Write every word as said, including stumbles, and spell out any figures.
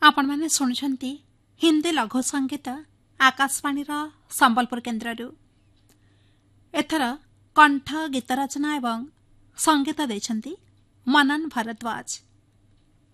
आपण मैंने शुणुंट हिंदी लघु संगीत आकाशवाणी संबलपुर केन्द्र एथर कंठ गीत रचना एवं संगीत देछंती मनन भारद्वाज।